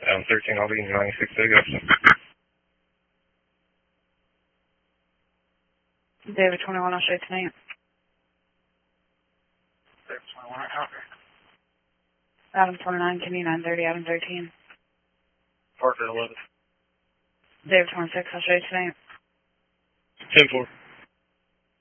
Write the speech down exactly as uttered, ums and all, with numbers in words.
Adam thirteen, I'll be in ninety-six, big up. David twenty-one, I'll show you tonight. David twenty-one, I copy. Adam twenty-nine, give me nine thirty, Adam thirteen. Parker eleven. David twenty-six, I'll show you tonight. ten four.